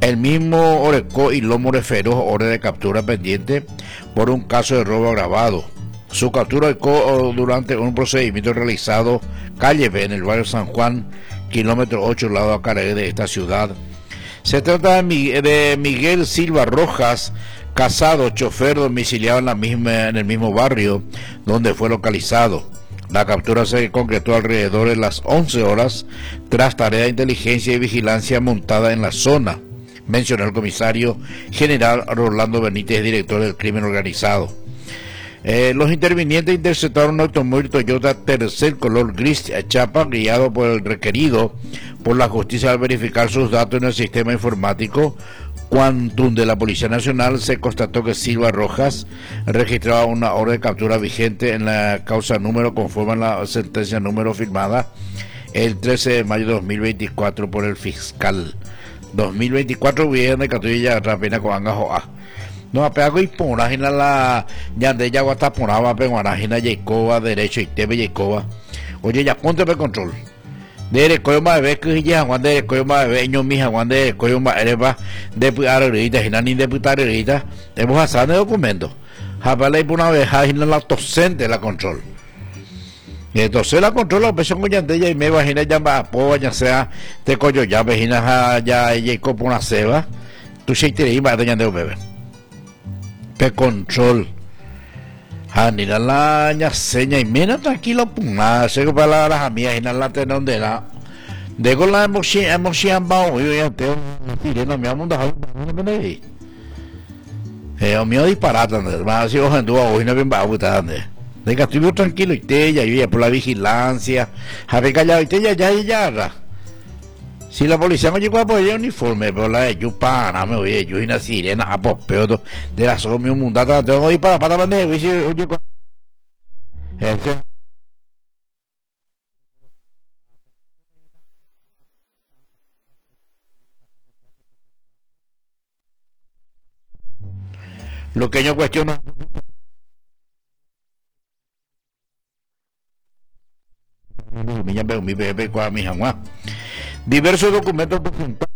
El mismo Orecó y Lomo Feroz, orden de captura pendiente por un caso de robo agravado. Su captura ocurrió durante un procedimiento realizado calle B en el barrio San Juan, kilómetro 8, lado Acaré de esta ciudad. Se trata de Miguel Silva Rojas, casado, chofer domiciliado en el mismo barrio donde fue localizado. La captura se concretó alrededor de las 11 horas tras tarea de inteligencia y vigilancia montada en la zona, mencionó el comisario general Rolando Benítez, director del crimen organizado. Los intervinientes interceptaron un automóvil Toyota tercer color gris chapa guiado por el requerido por la justicia al verificar sus datos en el sistema informático Quantum de la Policía Nacional. Se constató que Silva Rojas registraba una orden de captura vigente en la causa número conforme a la sentencia número firmada el 13 de mayo de 2024 por el fiscal. 2024 bien de Catuilla Rapina con Angajoa. No apego y ponajina la yande ya guata ponaba peguanajina Jacoba derecho y tebe Jacoba. Oye, ya ponte pe control. De coyo más ve que ya Juan de coyo más ve ño mija Juan de coyo más ereba de putarita y ni de putarita. Hemos asado el documento. Japale por una vez hajina la docente la control. Entonces la controla presión con yandella y me imagina ya va po ya sea te coyo ya vejina ya Jacob una ceba. Tu cheite y va de yandeo bebé. Pe control. Hanina la ña seña y mena tranquilo puna, se para las amigas y la tenón de la de con la emoción bao yo ya te no me amo da o mío disparata más si ojo en tu hoy no bien va a de que estoy tranquilo y te ya por la vigilancia habe callado y te ya si la policía no llegó a poner el uniforme, pero la de Yupana, me oye, yo y una sirena, a popeo de la zona mi mundata, tengo que ir para vender, oye, lo que yo cuestiono. Mi bebé con mi jamás. Diversos documentos presentados.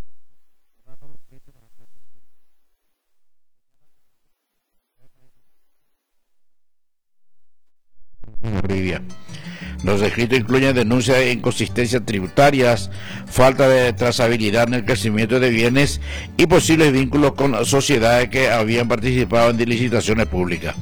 Los escritos incluyen denuncias de inconsistencias tributarias, falta de trazabilidad en el crecimiento de bienes y posibles vínculos con sociedades que habían participado en licitaciones públicas.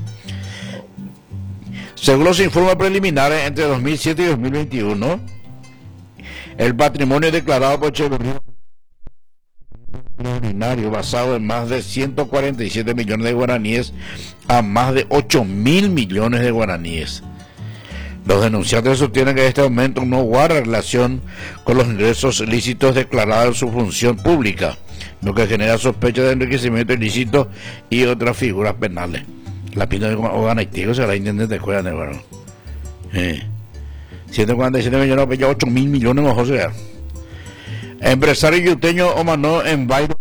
Según los informes preliminares, entre 2007 y 2021, el patrimonio declarado por Echeverría ordinario basado en más de 147 millones de guaraníes a más de 8.000 millones de guaraníes. Los denunciantes sostienen que este aumento no guarda relación con los ingresos ilícitos declarados en su función pública, lo que genera sospechas de enriquecimiento ilícito y otras figuras penales. La pina de Oganaitío se la intendente de Juega de Varón. 147 millones, pues ya 8.000 millones mejor sea. Empresario yuteño Omanó en Bairo.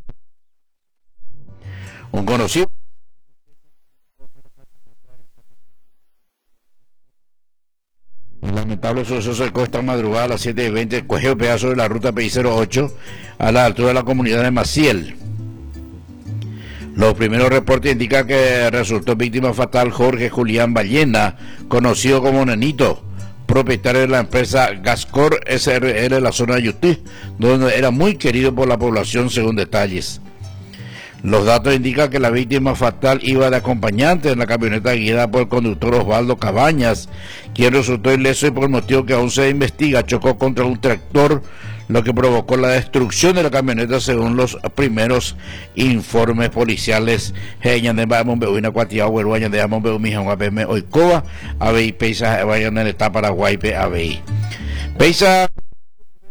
Un conocido. Un lamentable suceso se esta madrugada a las 7:20, cogió pedazo de la ruta PI-08 a la altura de la comunidad de Maciel. Los primeros reportes indican que resultó víctima fatal Jorge Julián Ballena, conocido como Nenito, propietario de la empresa Gascor SRL en la zona de Yutí, donde era muy querido por la población según detalles. Los datos indican que la víctima fatal iba de acompañante en la camioneta guiada por el conductor Osvaldo Cabañas, quien resultó ileso y por motivo que aún se investiga chocó contra un tractor, lo que provocó la destrucción de la camioneta según los primeros informes policiales. Peisa